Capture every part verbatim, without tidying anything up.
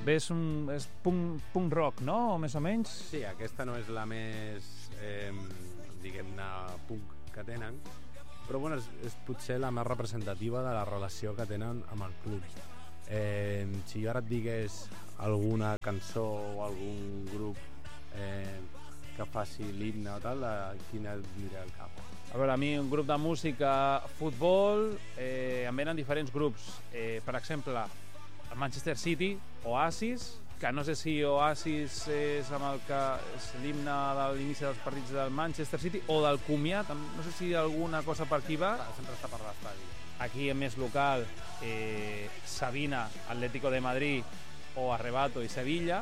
bé, és, un, és punk, punk rock, no? O més o menys? Sí, aquesta no és la més, eh, diguem-ne, punk que tenen, però bueno, és, és potser la més representativa de la relació que tenen amb el club. Eh, si jo ara et digués alguna cançó o algun grup eh, que faci l'himne o tal, quina et diré al cap? A veure, a mi un grup de música, futbol, eh, em venen diferents grups. Eh, per exemple, el Manchester City, Oasis, que no sé si Oasis és amb el que és l'himne de l'inici dels partits del Manchester City o del comiat, no sé si alguna cosa per aquí va. Sempre està per l'estadi. Aquí, en més local, eh, Sabina, Atlético de Madrid o Arrebato i Sevilla.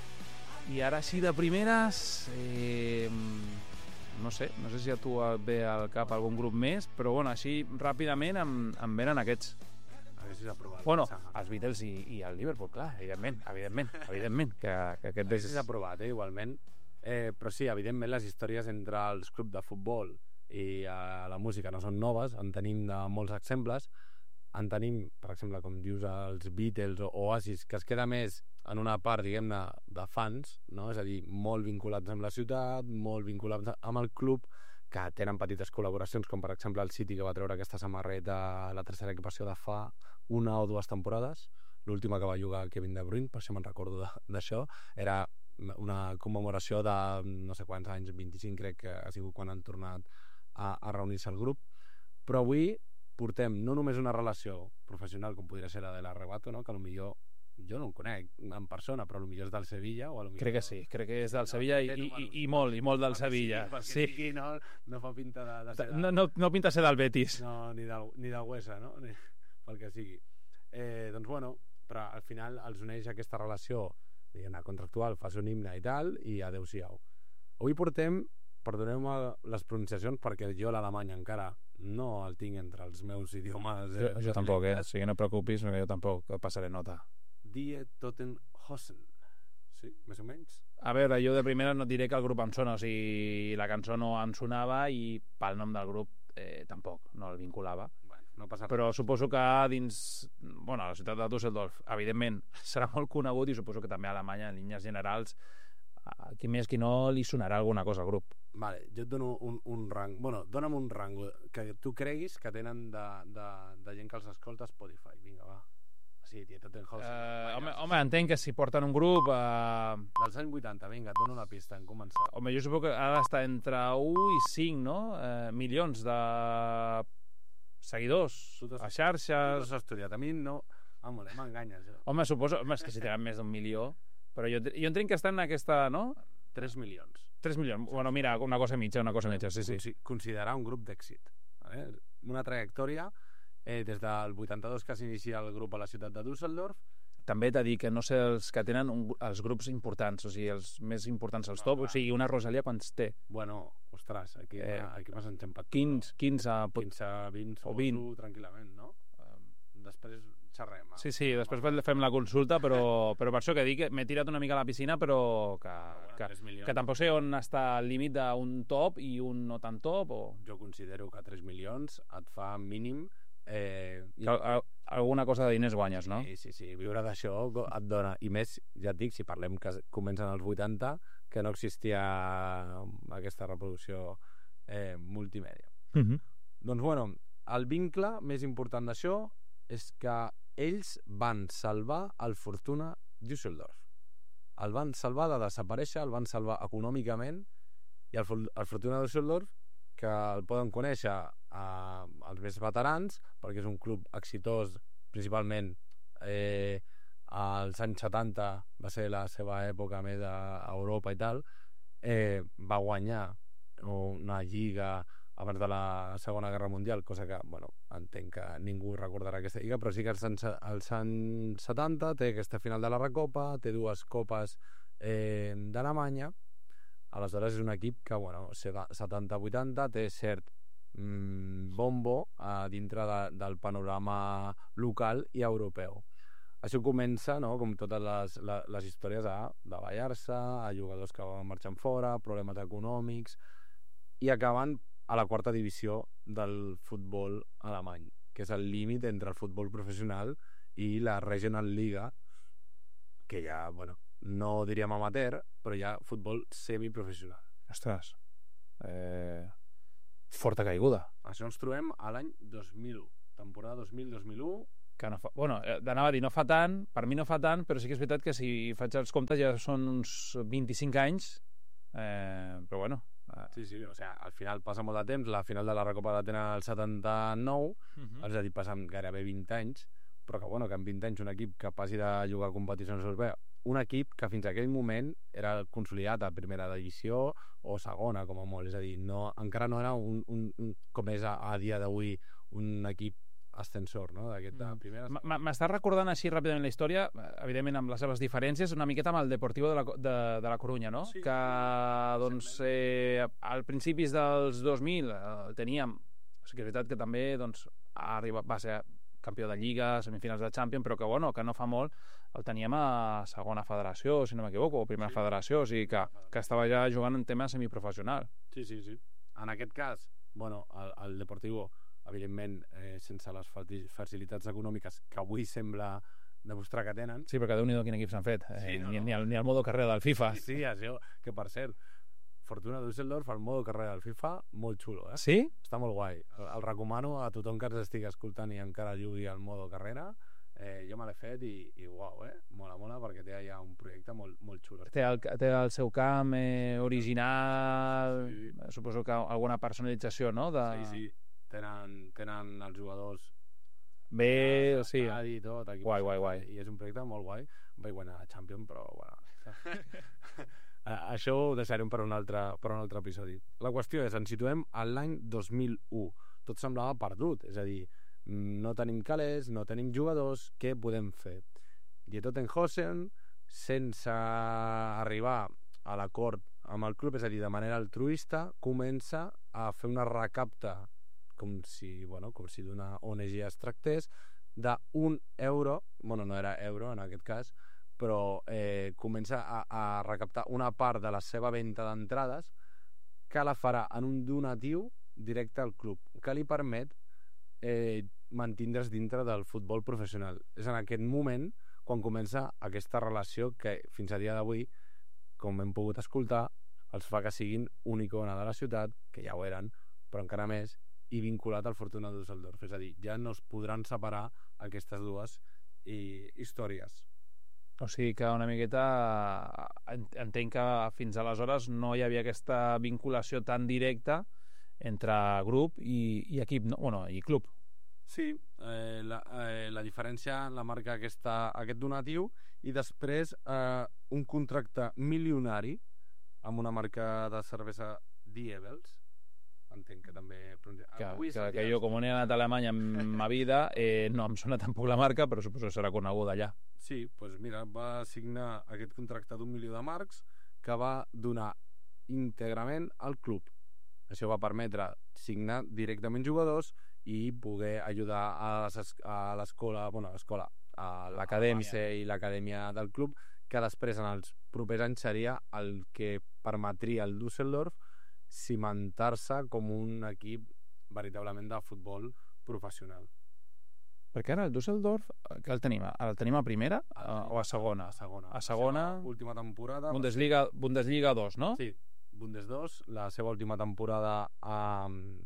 I ara així de primeres, eh, no sé, no sé si a tu et ve al cap algun grup més, però bueno, així ràpidament em, em venen aquests. A veure si s'ha provat. Bueno, els Beatles i, i el Liverpool, clar, evidentment, evidentment, evidentment, que, que aquest... A veure si s'ha provat, eh, igualment. Eh, però sí, evidentment, les històries entre els clubs de futbol i eh, la música no són noves, en tenim de molts exemples. En tenim, per exemple, com dius, els Beatles o Oasis, que es queda més en una part, diguem-ne, de fans, no? És a dir, molt vinculats amb la ciutat, molt vinculats amb el club, que tenen petites col·laboracions, com per exemple el City, que va treure aquesta samarreta a la tercera equipació de fa una o dues temporades, l'última que va jugar Kevin De Bruyne, per això me'n recordo d'això, era una commemoració de no sé quants anys, vint-i-cinc crec que ha sigut quan han tornat a, a reunir-se el grup, però avui portem no només una relació professional com podria ser la de l'Arrebato, no? Que potser jo no el conec en persona, però potser és del Sevilla o potser... Crec que sí, crec que és del Sevilla i, i, i, i molt, i molt del Sevilla. Sí, sí. No, no fa pinta de, de ser... No, no, no pinta ser del Betis. No, ni del, ni del Huesa, no? Ni, pel que sigui. Eh, doncs bueno, però al final els uneix aquesta relació, diguem-ne, contractual, fas un himne i tal, i adeu-siau. Avui portem, perdoneu-me les pronunciacions, perquè jo l'alemany encara no el tinc entre els meus idiomes. Eh, jo, jo tampoc, eh? O sigui, no preocupis, perquè jo tampoc passaré nota. Die Tottenhausen. Sí, més o menys. A veure, jo de primera no diré que el grup em sona, o sigui, la cançó no em sonava i pel nom del grup eh, tampoc, no el vinculava. Bueno, no passa res. Però suposo que dins, bueno, a la ciutat de Düsseldorf, evidentment, serà molt conegut i suposo que també a Alemanya, en línies generals, a qui més qui no li sonarà alguna cosa al grup. Vale, jo et dono un, un rang, bueno, dona'm un rang que tu creguis que tenen de, de, de gent que els escolta a Spotify. Vinga, va. Sí, Die Tottenhausen. Uh, home, home, entenc que si porten un grup... Uh... Dels anys vuitanta, vinga, et dono una pista en començar. Home, jo suposo que ha d'estar entre u i cinc, no? Uh, milions de seguidors a xarxes... Tu t'has estudiat, a mi no... Home, m'enganyes. Eh? Home, suposo... Home, és que si tenen més d'un milió... Però jo, jo entenc que estan en aquesta, no? tres milions. tres milions. Sí. Bueno, mira, una cosa mitja, una cosa mitja, sí, sí. Considerar un grup d'èxit. Vale? Una trajectòria... Eh, des del vuitanta-dos que s'inicia el grup a la ciutat de Düsseldorf. També t'ha dit que no sé els que tenen un, els grups importants, o sigui, els més importants, els top, no, o sigui, una Rosalia quants té? Bueno, ostres, aquí, eh, aquí m'has enxampat. quinze, quinze, quinze, vint, o vint. Tranquil·lament, no? Um, després xerrem. Sí, sí, després fem la consulta, però, però per això que dic que m'he tirat una mica a la piscina, però que, que, que tampoc sé on està el límit d'un top i un no tan top. O... Jo considero que tres milions et fa mínim Eh, i... alguna cosa de diners guanyes, no? Sí, sí, sí, viure d'això et dona, i més, ja et dic, si parlem que comencen als vuitanta, que no existia aquesta reproducció eh, multimèdia. Uh -huh. Doncs bueno, el vincle més important d'això és que ells van salvar el Fortuna Düsseldorf. El van salvar de desaparèixer, el van salvar econòmicament, i el, el Fortuna Düsseldorf, que el poden conèixer eh, els més veterans, perquè és un club exitós, principalment eh, als anys setanta va ser la seva època més a Europa i tal, eh, va guanyar una lliga abans de la Segona Guerra Mundial, cosa que, bueno, entenc que ningú recordarà aquesta lliga, però sí que als anys, als anys setanta té aquesta final de la Recopa, té dues copes eh, d'Alemanya. Aleshores és un equip que, bueno, setanta vuitanta té cert mm, bombo a dintre de, del panorama local i europeu. Això comença, no?, com totes les, les, les històries a davallar-se, a jugadors que van marxant fora, problemes econòmics, i acaben a la quarta divisió del futbol alemany, que és el límit entre el futbol professional i la Regional Liga, que ja, bueno, no diríem amateur, però ja futbol semiprofessional. Ostres, eh, forta caiguda. Això ens trobem a l'any dos mil u, temporada dos mil dos mil u. Que no fa, bueno, d'anava a dir, no fa tant, per mi no fa tant, però sí que és veritat que si faig els comptes ja són uns vint-i-cinc anys, eh, però bueno. Eh. Sí, sí, o sigui, al final passa molt de temps, la final de la Recopa d'Atena el setanta-nou, uh-huh. És a dir, passen gairebé vint anys, però que, bueno, que en vint anys un equip capaç de jugar a competicions europees, un equip que fins a aquell moment era consolidat a primera divisió o segona, com a molt, és a dir, no, encara no era un, un, un com és a, a dia d'avui un equip ascensor, no? D'aquest de primera... M'estàs recordant així ràpidament la història, evidentment amb les seves diferències, una miqueta amb el Deportivo de la, de, de la Corunya, no? Sí. Que, doncs, eh, al principis dels dos mil eh, teníem... O sigui, és veritat que també, doncs, ha arribat, va ser campió de Lliga, semifinals de Champions, però que, bueno, que no fa molt el teníem a segona federació, si no m'equivoco, o primera sí. federació, o sigui que, que estava ja jugant en tema semiprofessional. Sí, sí, sí. En aquest cas, bueno, el, el Deportivo, evidentment, eh, sense les facilitats econòmiques que avui sembla demostrar que tenen. Sí, perquè Déu-n'hi-do quin equip s'han fet. Eh, sí, no, ni, no. Ni, el, ni el modo carrera del FIFA. Sí, sí, això, que per cert, Fortuna Düsseldorf, el modo carrera del FIFA, molt xulo, eh? Sí? Està molt guai. El, el recomano a tothom que ens estigui escoltant i encara jugui al modo carrera. Eh, jo me l'he fet i, i uau, eh? Mola, mola, perquè té ja un projecte molt, molt xulo. Té el, té el seu camp eh, original, sí. Suposo que alguna personalització, no? De... Sí, sí. Tenen, tenen els jugadors bé, o sigui, i tot, aquí guai, guai, guai. I és un projecte molt guai. Vaig guanyar la Champions, però bueno. Això ho deixarem per un, altre, per un altre episodi. La qüestió és, ens situem a l'any dos mil u. Tot semblava perdut, és a dir, no tenim calés, no tenim jugadors, què podem fer? Dieter Tottenhausen, sense arribar a l'acord amb el club, és a dir, de manera altruista, comença a fer una recapta com si, bueno, com si d'una O N G es tractés, d'un euro, bueno, no era euro en aquest cas, però eh, comença a, a recaptar una part de la seva venda d'entrades que la farà en un donatiu directe al club, que li permet eh, mantindre's dintre del futbol professional. És en aquest moment quan comença aquesta relació que fins a dia d'avui, com hem pogut escoltar, els fa que siguin una icona de la ciutat, que ja ho eren, però encara més, i vinculat al Fortuna Düsseldorf. És a dir, ja no es podran separar aquestes dues i, històries. O sigui que una miqueta entenc que fins aleshores no hi havia aquesta vinculació tan directa entre grup i, i equip, no? Bueno, i club. Sí, eh, la, eh, la diferència la marca aquesta, aquest donatiu i després eh, un contracte milionari amb una marca de cervesa Diebels. Entenc que també... Que, que, que jo, com no he anat a Alemanya en ma vida, eh, no em sona tampoc la marca, però suposo que serà coneguda allà. Sí, doncs mira, va signar aquest contracte d'un milió de marcs que va donar íntegrament al club. Això va permetre signar directament jugadors i poder ajudar a l'escola, bueno, a l'escola, a l'acadèmia i l'acadèmia del club, que després en els propers anys seria el que permetria al Düsseldorf cimentar-se com un equip veritablement de futbol professional. Perquè ara el Düsseldorf, que el tenim? El tenim a primera a, o a segona? A segona. A segona. Última temporada. Bundesliga, Bundesliga dos, no? Sí, Bundes dos, la seva última temporada a,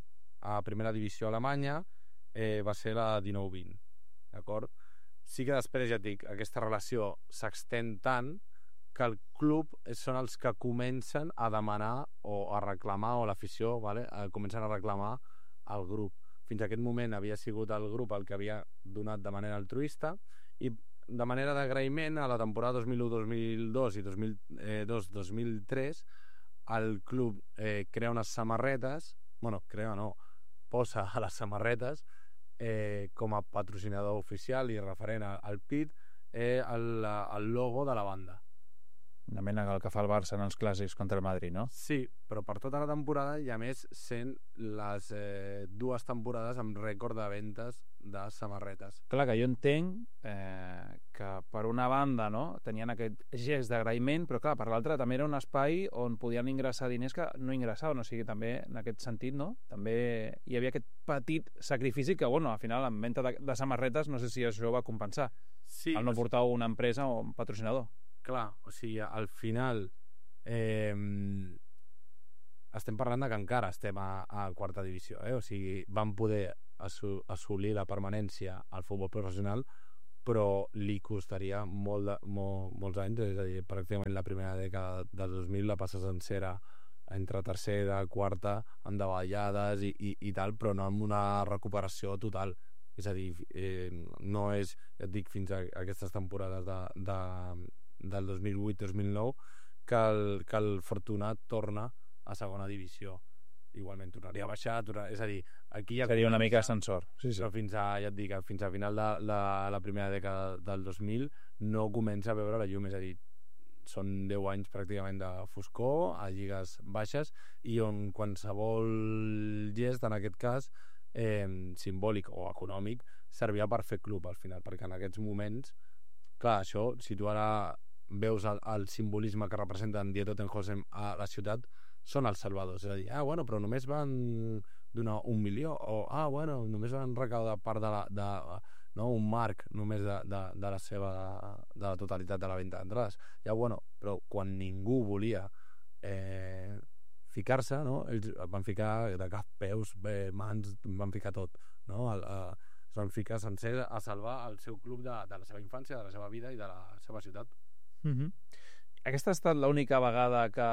a primera divisió alemanya eh, va ser la dinou vint, d'acord? Sí que després, ja et dic, aquesta relació s'extén tant que el club són els que comencen a demanar o a reclamar, o l'afició, vale? Comencen a reclamar al grup. Fins a aquest moment havia sigut el grup el que havia donat de manera altruista i de manera d'agraïment a la temporada dos mil u dos mil dos i dos mil dos dos mil tres el club eh, crea unes samarretes, bueno, crea no, posa a les samarretes eh, com a patrocinador oficial i referent al P I T eh, el, el logo de la banda. Una mena que el que fa el Barça en els clàssics contra el Madrid, no? Sí, però per tota la temporada i a més sent les eh, dues temporades amb rècord de ventes de samarretes. Clar, que jo entenc eh, que per una banda, no, tenien aquest gest d'agraïment, però clar, per l'altra també era un espai on podien ingressar diners que no ingressaven, o sigui, també en aquest sentit, no? També hi havia aquest petit sacrifici que, bueno, al final, en venda de, de samarretes, no sé si això va compensar. Sí, al no portar una empresa o un patrocinador. Clar, o sigui, al final eh, estem parlant de que encara estem a, a quarta divisió, eh? O sigui, van poder assu assolir la permanència al futbol professional, però li costaria molt de, molt, molts anys, és a dir, pràcticament la primera dècada del dos mil la passa sencera entre tercera, quarta, amb davallades i, i, i tal, però no amb una recuperació total. És a dir, eh, no és, ja et dic, fins a aquestes temporades de, de, del dos mil vuit dos mil nou que el, que el Fortuna torna a segona divisió. Igualment tornaria a baixar, tornar, és a dir, aquí ja seria una mica ascensor. Sí, sí. Però fins a, ja et dic, fins a final de la, la primera dècada del dos mil no comença a veure la llum, és a dir, són deu anys pràcticament de foscor a lligues baixes i on qualsevol gest, en aquest cas eh, simbòlic o econòmic, servia per fer club al final, perquè en aquests moments, clar, això, si tu ara veus el, el simbolisme que representen Die Tottenhausen a la ciutat, són els salvadors, és a dir, ah, bueno, però només van donar un milió, o ah, bueno, només van recaudar part de la, de, no, un marc només de, de, de la seva de la totalitat de la venda d'entrades. Ja, bueno, però quan ningú volia eh, ficar-se, no? Ells van ficar de cap, peus, bé, mans, van ficar tot, no? El, eh, es van ficar sencer a salvar el seu club de, de la seva infància, de la seva vida i de la seva ciutat. Mm-hmm. Aquesta ha estat l'única vegada que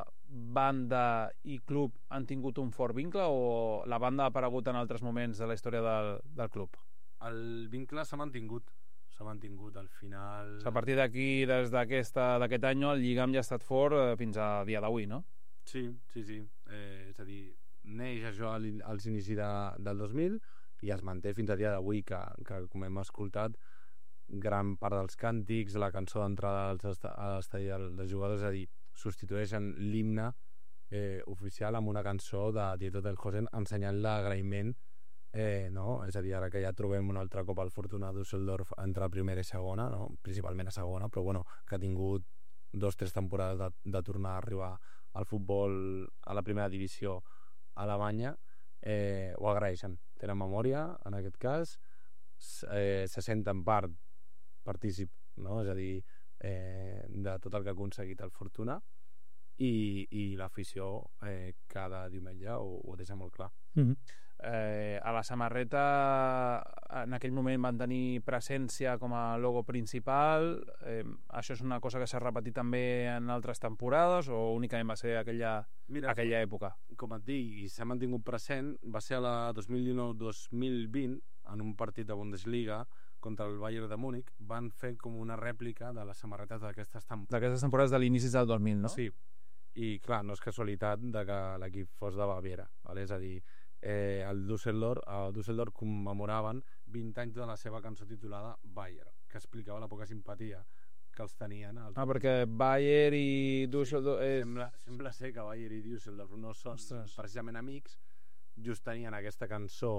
banda i club han tingut un fort vincle o la banda ha aparegut en altres moments de la història del, del club? El vincle s'ha mantingut, s'ha mantingut al final... A partir d'aquí, des d'aquest any, el lligam ja ha estat fort eh, fins a dia d'avui, no? Sí, sí, sí. Eh, és a dir, neix això als inicis de, del dos mil i es manté fins a dia d'avui, que, que com hem escoltat, gran part dels càntics, la cançó d'entrada a l'estadi dels jugadors, és a dir, substitueixen l'himne eh, oficial amb una cançó de Die Tottenhausen ensenyant l'agraïment. Eh, no? És a dir, ara que ja trobem un altre cop el Fortuna Düsseldorf entre primera i segona, no? Principalment a segona, però bueno, que ha tingut dos o tres temporades de, de tornar a arribar al futbol a la primera divisió a Alemanya, eh, ho agraeixen, tenen memòria en aquest cas, eh, se senten part partícip, no? És a dir, eh, de tot el que ha aconseguit el Fortuna i, i l'afició eh, cada diumenge ho, ho deixa molt clar. Mm-hmm. Eh, a la samarreta en aquell moment van tenir presència com a logo principal. Eh, això és una cosa que s'ha repetit també en altres temporades o únicament va ser aquella, Mira, aquella època? Com et dic, i s'ha mantingut present, va ser a la dos mil dinou dos mil vint en un partit de Bundesliga contra el Bayern de Múnich, van fer com una rèplica de les samarretes d'aquestes temporades. D'aquestes temporades de l'inici del dos mil, no? Sí, i clar, no és casualitat de que l'equip fos de Baviera, vale? És a dir, eh, el Düsseldorf, el Düsseldorf commemoraven vint anys de la seva cançó titulada Bayern, que explicava la poca simpatia que els tenien. Els ah, perquè Bayern i Düsseldorf... Sí, és... sembla, sembla ser que Bayern i Düsseldorf no són Ostres. precisament amics, just tenien aquesta cançó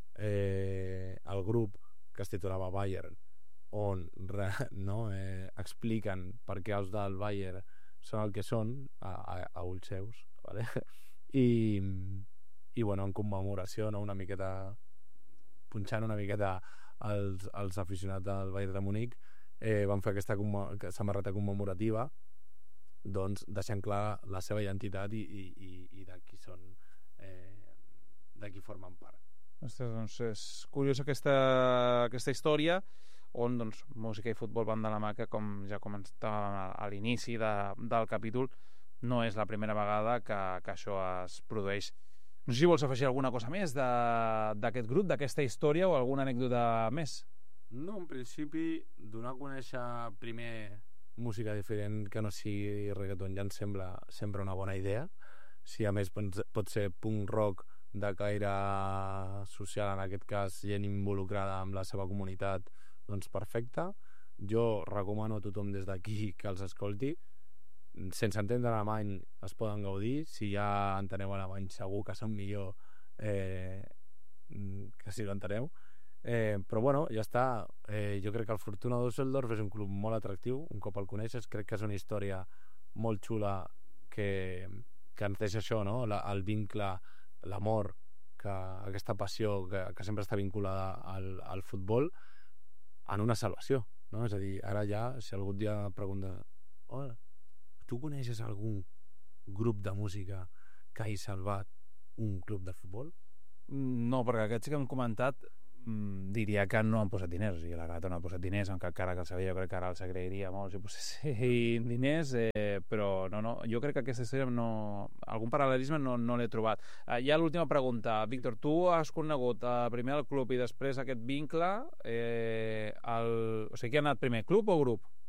eh, el grup que es titulava Bayern, on no, eh, expliquen per què els del Bayern són el que són a, a, a ulls seus, vale? I, i bueno, en commemoració, no, una miqueta punxant una miqueta els, els aficionats del Bayern de Múnich, eh, van fer aquesta samarreta commemorativa, doncs deixant clar la seva identitat i, i, i, i de qui són, eh, de qui formen part. Ostres, doncs és curiosa aquesta, aquesta història on doncs, música i futbol van de la mà, que com ja comentàvem a l'inici de, del capítol, no és la primera vegada que, que això es produeix. No sé si vols afegir alguna cosa més d'aquest grup, d'aquesta història o alguna anècdota més? No, en principi donar a conèixer primer música diferent que no sigui reggaeton ja em sembla sempre una bona idea. Si a més pot ser punk rock de caire social, en aquest cas gent involucrada amb la seva comunitat, doncs perfecte. Jo recomano a tothom des d'aquí que els escolti. Sense entendre alemany es poden gaudir, si ja enteneu alemany segur que són millor eh, que si no enteneu, eh, però bueno, ja està. eh, jo crec que el Fortuna Düsseldorf és un club molt atractiu, un cop el coneixes, crec que és una història molt xula que, que ens deixa això, no? La, el vincle, l'amor, que, aquesta passió que, que sempre està vinculada al, al futbol, en una salvació. no? És a dir, ara ja, si algú et dia pregunta, hola, tu coneixes algun grup de música que hagi salvat un club de futbol? No, perquè aquests que hem comentat diria que no han posat diners. O sigui, la Gata no ha posat diners, encara que el Sevilla jo crec que ara els agrairia molt si posessin diners, eh, però no, no, jo crec que aquesta història no... algun paral·lelisme no, no l'he trobat. Eh, ja l'última pregunta. Víctor, tu has conegut eh, primer el club i després aquest vincle, eh, el... o sigui, qui ha anat primer, club o grup?